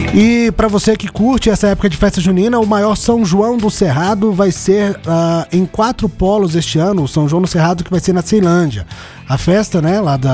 E para você que curte essa época de festa junina, o maior São João do Cerrado vai ser em 4 polos este ano, o São João do Cerrado, que vai ser na Ceilândia. A festa, né, lá